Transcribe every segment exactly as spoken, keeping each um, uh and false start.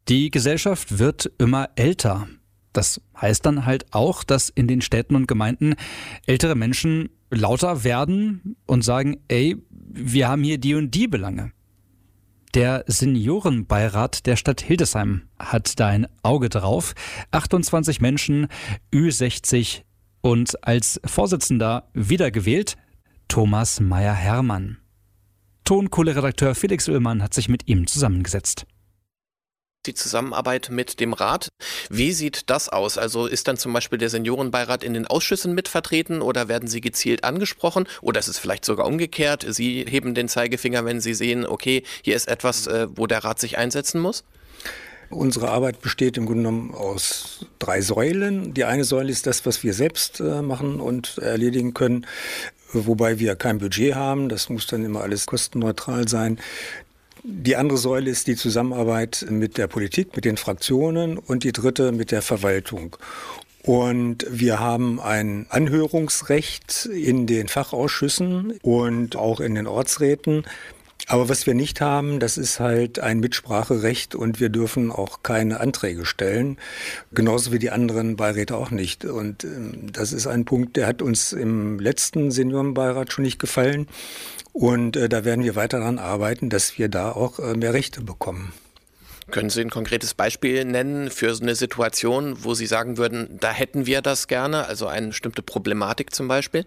Die Gesellschaft wird immer älter. Das heißt dann halt auch, dass in den Städten und Gemeinden ältere Menschen lauter werden und sagen, ey, wir haben hier die und die Belange. Der Seniorenbeirat der Stadt Hildesheim hat da ein Auge drauf. achtundzwanzig Menschen, Ü sechzig und als Vorsitzender wiedergewählt Thomas Meyer-Hermann. Tonkohle-Redakteur Felix Ullmann hat sich mit ihm zusammengesetzt. Die Zusammenarbeit mit dem Rat, wie sieht das aus? Also ist dann zum Beispiel der Seniorenbeirat in den Ausschüssen mit vertreten oder werden Sie gezielt angesprochen? Oder ist es vielleicht sogar umgekehrt? Sie heben den Zeigefinger, wenn Sie sehen, okay, hier ist etwas, wo der Rat sich einsetzen muss? Unsere Arbeit besteht im Grunde genommen aus drei Säulen. Die eine Säule ist das, was wir selbst machen und erledigen können, wobei wir kein Budget haben. Das muss dann immer alles kostenneutral sein. Die andere Säule ist die Zusammenarbeit mit der Politik, mit den Fraktionen und die dritte mit der Verwaltung. Und wir haben ein Anhörungsrecht in den Fachausschüssen und auch in den Ortsräten. Aber was wir nicht haben, das ist halt ein Mitspracherecht und wir dürfen auch keine Anträge stellen, genauso wie die anderen Beiräte auch nicht. Und das ist ein Punkt, der hat uns im letzten Seniorenbeirat schon nicht gefallen. Und äh, da werden wir weiter daran arbeiten, dass wir da auch äh, mehr Rechte bekommen. Können Sie ein konkretes Beispiel nennen für so eine Situation, wo Sie sagen würden, da hätten wir das gerne, also eine bestimmte Problematik zum Beispiel?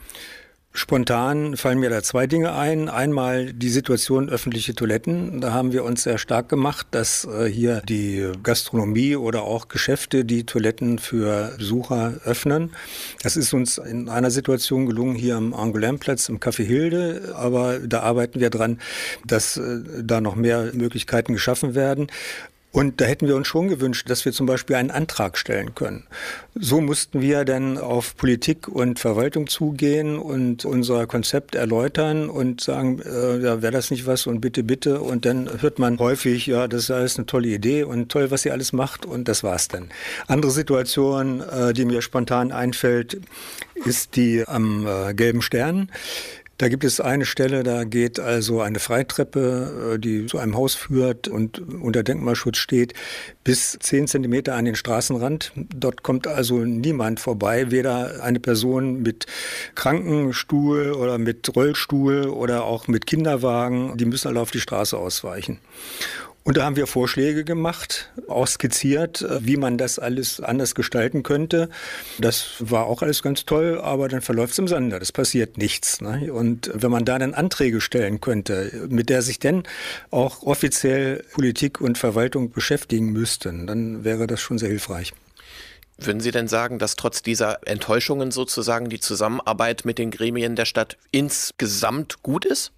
Spontan fallen mir da zwei Dinge ein. Einmal die Situation öffentliche Toiletten. Da haben wir uns sehr stark gemacht, dass äh, hier die Gastronomie oder auch Geschäfte die Toiletten für Besucher öffnen. Das ist uns in einer Situation gelungen hier am Angoulême-Platz im Café Hilde. Aber da arbeiten wir dran, dass äh, da noch mehr Möglichkeiten geschaffen werden. Und da hätten wir uns schon gewünscht, dass wir zum Beispiel einen Antrag stellen können. So mussten wir dann auf Politik und Verwaltung zugehen und unser Konzept erläutern und sagen, äh, ja, wäre das nicht was und bitte, bitte. Und dann hört man häufig, ja, das ist alles eine tolle Idee und toll, was ihr alles macht und das war's dann. Andere Situation, äh, die mir spontan einfällt, ist die am äh, Gelben Stern. Da gibt es eine Stelle, da geht also eine Freitreppe, die zu einem Haus führt und unter Denkmalschutz steht, bis zehn Zentimeter an den Straßenrand. Dort kommt also niemand vorbei, weder eine Person mit Krankenstuhl oder mit Rollstuhl oder auch mit Kinderwagen. Die müssen alle auf die Straße ausweichen. Und da haben wir Vorschläge gemacht, auch skizziert, wie man das alles anders gestalten könnte. Das war auch alles ganz toll, aber dann verläuft es im Sande, das passiert nichts. Ne? Und wenn man da dann Anträge stellen könnte, mit der sich dann auch offiziell Politik und Verwaltung beschäftigen müssten, dann wäre das schon sehr hilfreich. Würden Sie denn sagen, dass trotz dieser Enttäuschungen sozusagen die Zusammenarbeit mit den Gremien der Stadt insgesamt gut ist?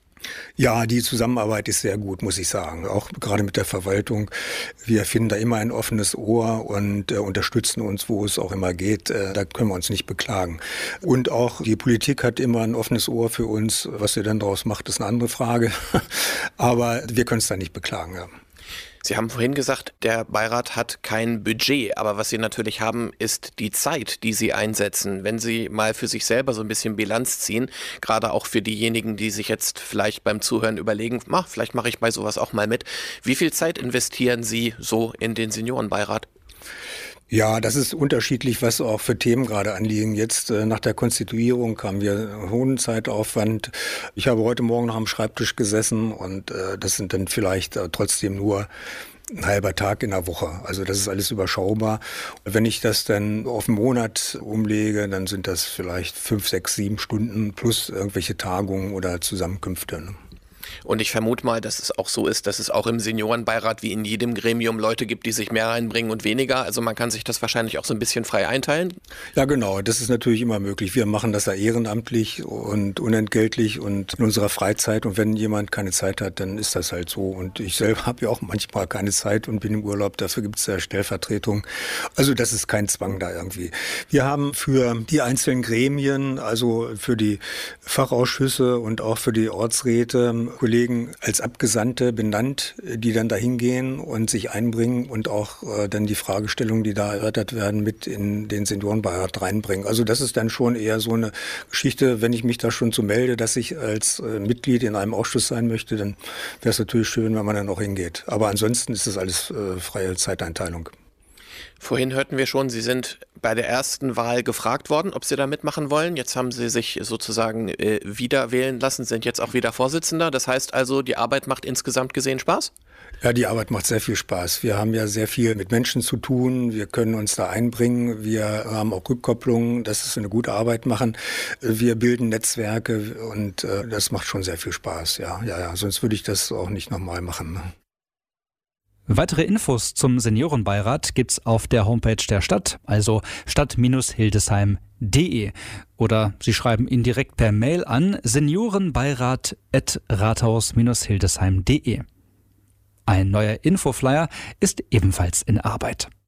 Ja, die Zusammenarbeit ist sehr gut, muss ich sagen. Auch gerade mit der Verwaltung. Wir finden da immer ein offenes Ohr und äh, unterstützen uns, wo es auch immer geht. Äh, da können wir uns nicht beklagen. Und auch die Politik hat immer ein offenes Ohr für uns. Was sie dann daraus macht, ist eine andere Frage. Aber wir können es da nicht beklagen, ja. Sie haben vorhin gesagt, der Beirat hat kein Budget, aber was Sie natürlich haben, ist die Zeit, die Sie einsetzen. Wenn Sie mal für sich selber so ein bisschen Bilanz ziehen, gerade auch für diejenigen, die sich jetzt vielleicht beim Zuhören überlegen, ach, vielleicht mache ich bei sowas auch mal mit. Wie viel Zeit investieren Sie so in den Seniorenbeirat? Ja, das ist unterschiedlich, was auch für Themen gerade anliegen. Jetzt äh, nach der Konstituierung haben wir einen hohen Zeitaufwand. Ich habe heute Morgen noch am Schreibtisch gesessen und äh, das sind dann vielleicht äh, trotzdem nur ein halber Tag in der Woche. Also das ist alles überschaubar. Wenn ich das dann auf einen Monat umlege, dann sind das vielleicht fünf, sechs, sieben Stunden plus irgendwelche Tagungen oder Zusammenkünfte. Ne? Und ich vermute mal, dass es auch so ist, dass es auch im Seniorenbeirat wie in jedem Gremium Leute gibt, die sich mehr reinbringen und weniger. Also man kann sich das wahrscheinlich auch so ein bisschen frei einteilen. Ja, genau. Das ist natürlich immer möglich. Wir machen das ja ehrenamtlich und unentgeltlich und in unserer Freizeit. Und wenn jemand keine Zeit hat, dann ist das halt so. Und ich selber habe ja auch manchmal keine Zeit und bin im Urlaub. Dafür gibt es ja Stellvertretung. Also das ist kein Zwang da irgendwie. Wir haben für die einzelnen Gremien, also für die Fachausschüsse und auch für die Ortsräte, Kollegen als Abgesandte benannt, die dann da hingehen und sich einbringen und auch äh, dann die Fragestellungen, die da erörtert werden, mit in den Seniorenbeirat reinbringen. Also das ist dann schon eher so eine Geschichte, wenn ich mich da schon so melde, dass ich als äh, Mitglied in einem Ausschuss sein möchte, dann wäre es natürlich schön, wenn man dann auch hingeht. Aber ansonsten ist das alles äh, freie Zeiteinteilung. Vorhin hörten wir schon, Sie sind bei der ersten Wahl gefragt worden, ob Sie da mitmachen wollen. Jetzt haben Sie sich sozusagen äh, wieder wählen lassen, sind jetzt auch wieder Vorsitzender. Das heißt also, die Arbeit macht insgesamt gesehen Spaß? Ja, die Arbeit macht sehr viel Spaß. Wir haben ja sehr viel mit Menschen zu tun. Wir können uns da einbringen. Wir haben auch Rückkopplungen, dass wir eine gute Arbeit machen. Wir bilden Netzwerke und äh, das macht schon sehr viel Spaß. Ja, ja, ja. Sonst würde ich das auch nicht nochmal machen. Ne? Weitere Infos zum Seniorenbeirat gibt's auf der Homepage der Stadt, also stadt Bindestrich hildesheim punkt de. Oder Sie schreiben ihn direkt per Mail an seniorenbeirat at rathaus Bindestrich hildesheim punkt de. Ein neuer Infoflyer ist ebenfalls in Arbeit.